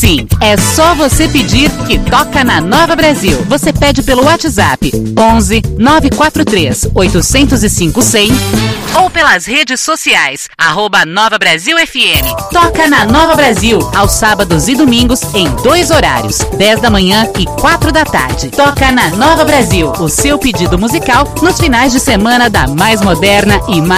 Sim, é só você pedir que toca na Nova Brasil. Você pede pelo WhatsApp 11 943 805 100 ou pelas redes sociais @Nova Brasil FM. Toca na Nova Brasil, aos sábados e domingos em 2 horários, 10 da manhã e 4 da tarde. Toca na Nova Brasil, o seu pedido musical nos finais de semana da mais moderna e mais